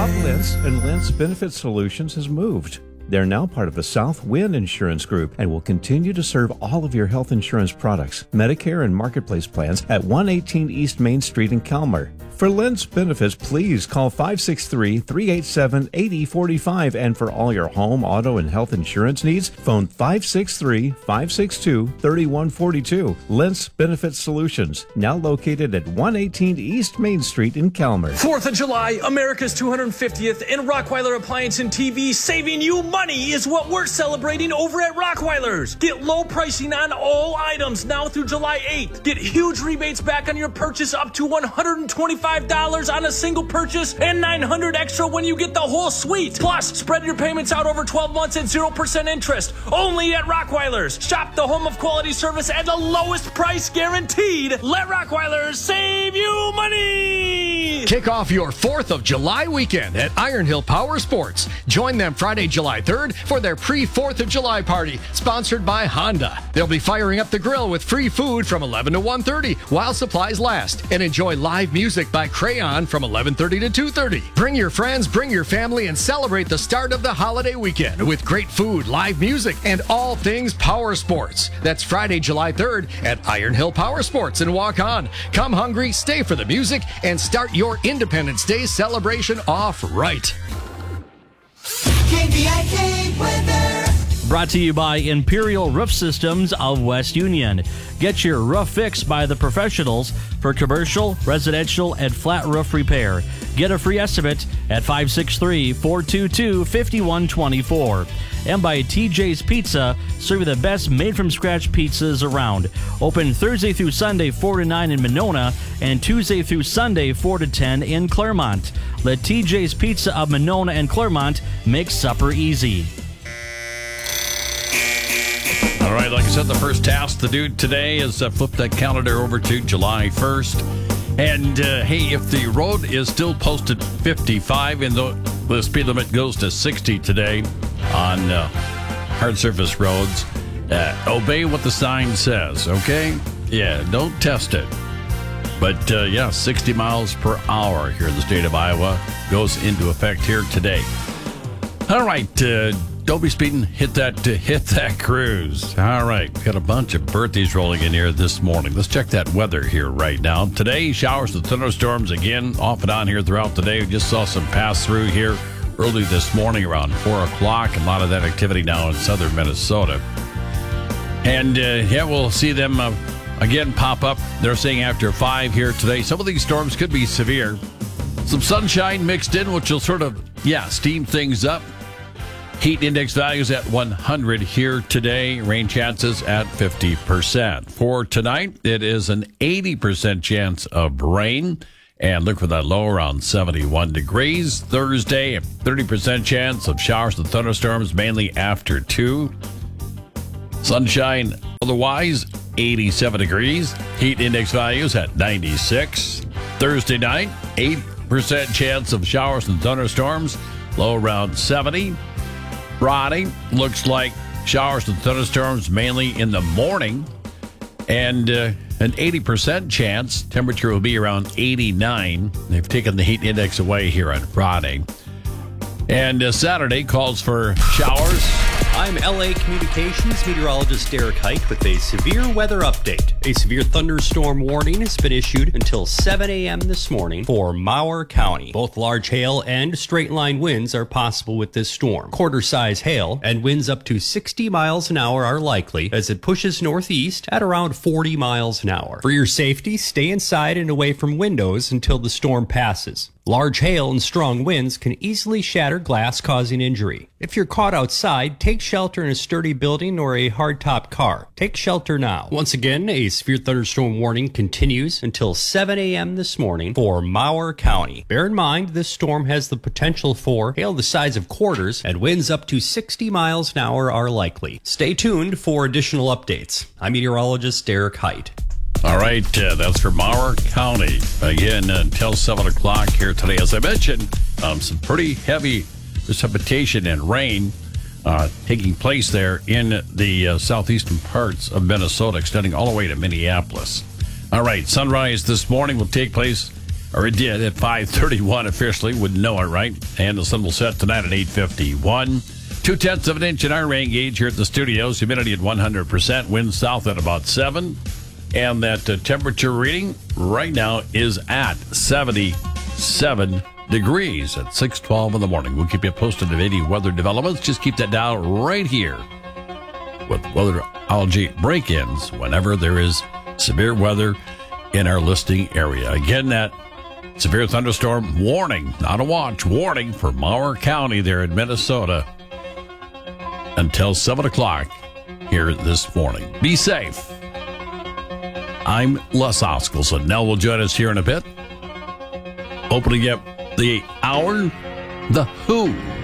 Lentz, and Lentz Benefit Solutions has moved. They're now part of the South Wind Insurance Group and will continue to serve all of your health insurance products, Medicare and Marketplace plans at 118 East Main Street in Calmer. For Lentz Benefits, please call 563-387-8045. And for all your home, auto, and health insurance needs, phone 563-562-3142. Lentz Benefit Solutions, now located at 118 East Main Street in Calmer. 4th of July, America's 250th, and Rockwyler Appliance and TV saving you money is what we're celebrating over at Rockwyler's. Get low pricing on all items now through July 8th. Get huge rebates back on your purchase up to $125 on a single purchase and $900 extra when you get the whole suite. Plus, spread your payments out over 12 months at 0% interest. Only at Rockwyler's. Shop the home of quality service at the lowest price guaranteed. Let Rockwyler's save you money. Kick off your 4th of July weekend at Iron Hill Power Sports. Join them Friday, July 3rd for their pre-4th of July party, sponsored by Honda. They'll be firing up the grill with free food from 11 to 1:30 while supplies last, and enjoy live music by Crayon from 11:30 to 2:30. Bring your friends, bring your family, and celebrate the start of the holiday weekend with great food, live music, and all things power sports. That's Friday, July 3rd at Iron Hill Power Sports in Walk On. Come hungry, stay for the music, and start your Independence Day celebration off right. KVIK weather. Brought to you by Imperial Roof Systems of West Union. Get your roof fixed by the professionals for commercial, residential, and flat roof repair. Get a free estimate at 563-422-5124. And by TJ's Pizza, serving the best made-from-scratch pizzas around. Open Thursday through Sunday 4 to 9 in Monona and Tuesday through Sunday 4 to 10 in Claremont. Let TJ's Pizza of Monona and Claremont make supper easy. All right, like I said, the first task to do today is flip that calendar over to July 1st. And, hey, if the road is still posted 55 and the speed limit goes to 60 today on hard surface roads, obey what the sign says, okay? Yeah, don't test it. But, 60 miles per hour here in the state of Iowa goes into effect here today. All right, don't be speeding. Hit that cruise. All right. Got a bunch of birthdays rolling in here this morning. Let's check that weather here right now. Today, showers and thunderstorms again off and on here throughout the day. We just saw some pass through here early this morning around 4 o'clock. A lot of that activity now in southern Minnesota. And, we'll see them again pop up. They're saying after 5 here today. Some of these storms could be severe. Some sunshine mixed in, which will sort of, steam things up. Heat index values at 100 here today. Rain chances at 50%. For tonight, it is an 80% chance of rain. And look for that low around 71 degrees. Thursday, a 30% chance of showers and thunderstorms, mainly after 2. Sunshine otherwise, 87 degrees. Heat index values at 96. Thursday night, 8% chance of showers and thunderstorms, low around 70. Friday looks like showers and thunderstorms mainly in the morning, and an 80% chance. Temperature will be around 89. They've taken the heat index away here on Friday. And Saturday calls for showers. I'm LA Communications meteorologist Derek Height with a severe weather update. A severe thunderstorm warning has been issued until 7 a.m. this morning for Mower County. Both large hail and straight line winds are possible with this storm. Quarter-size hail and winds up to 60 miles an hour are likely as it pushes northeast at around 40 miles an hour. For your safety, stay inside and away from windows until the storm passes. Large hail and strong winds can easily shatter glass, causing injury. If you're caught outside, take shelter in a sturdy building or a hardtop car. Take shelter now. Once again, a severe thunderstorm warning continues until 7 a.m. this morning for Mower County. Bear in mind, this storm has the potential for hail the size of quarters, and winds up to 60 miles an hour are likely. Stay tuned for additional updates. I'm meteorologist Derek Height. All right, that's for Mower County. Again, until 7 o'clock here today. As I mentioned, some pretty heavy precipitation and rain taking place there in the southeastern parts of Minnesota, extending all the way to Minneapolis. All right, sunrise this morning will take place or it did at 5:31 officially. Wouldn't know it, right? And the sun will set tonight at 8:51. 0.2 of an inch in our rain gauge here at the studios. Humidity at 100%. Wind south at about 7. And that temperature reading right now is at 77 degrees at 6:12 in the morning. We'll keep you posted of any weather developments. Just keep that dial right here with weatherology break-ins whenever there is severe weather in our listing area. Again, that severe thunderstorm warning, not a watch, warning for Mower County there in Minnesota until 7 o'clock here this morning. Be safe. I'm Les Oskelson. Nell will join us here in a bit. Opening up the hour, The Who.